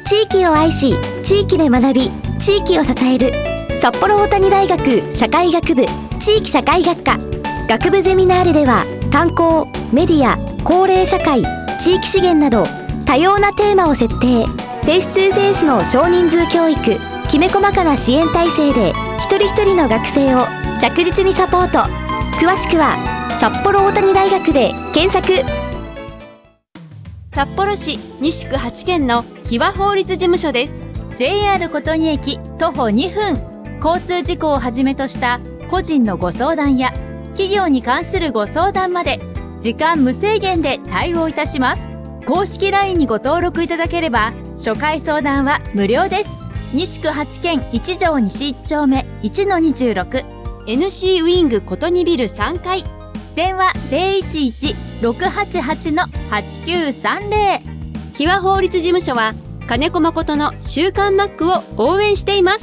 地域を愛し、地域で学び、地域を支える札幌大谷大学社会学部地域社会学科学部ゼミナールでは、観光、メディア、高齢社会、地域資源など多様なテーマを設定。フェイス2フェイスの少人数教育、きめ細かな支援体制で一人一人の学生を着実にサポート。詳しくは札幌大谷大学で検索。 札幌市西区8軒の日和法律事務所です。 JR 琴仁駅徒歩2分。交通事故をはじめとした個人のご相談や企業に関するご相談まで時間無制限で対応いたします。公式 LINE にご登録いただければ初回相談は無料です。西区8軒1条西1丁目 1-26 NC ウィング琴仁ビル3階。電話 011-688-8930。日和法律事務所は金子誠の週刊マックを応援しています。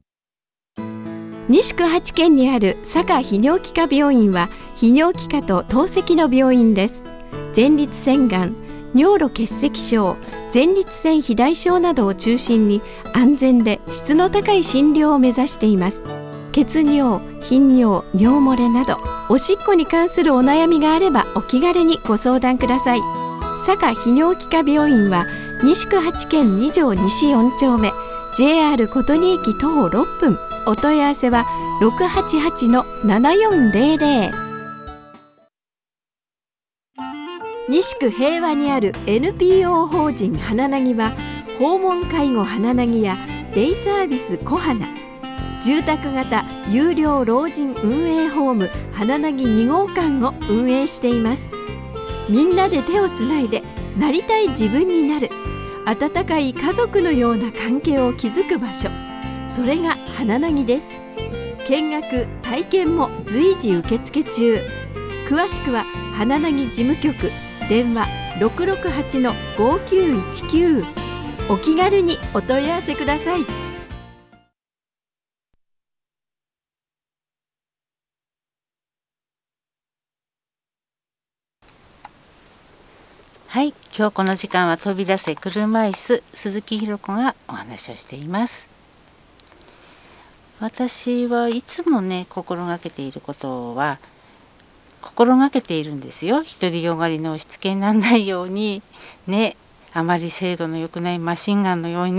西区8軒にある坂泌尿器科病院は泌尿器科と透析の病院です。前立腺がん、尿路結石症、前立腺肥大症などを中心に安全で質の高い診療を目指しています。血尿、頻尿、尿漏れなどおしっこに関するお悩みがあればお気軽にご相談ください。坂泌尿器科病院は西区8軒2条西4丁目 JR 琴仁駅徒歩6分。お問い合わせは 688-7400。 西区平和にある NPO 法人花なぎは訪問介護花なぎやデイサービス小花、住宅型有料老人運営ホーム花なぎ2号館を運営しています。みんなで手をつないでなりたい自分になる温かい家族のような関係を築く場所、それが花なぎです。見学体験も随時受付中。詳しくは花なぎ事務局電話 668-5919。 お気軽にお問い合わせください。 はい、今日この時間は飛び出せ車椅子鈴木ひろ子がお話をしています。私はいつもね心がけていることは心がけているんですよ。独りよがりの押し付けにならないようにね、あまり精度の良くないマシンガンのように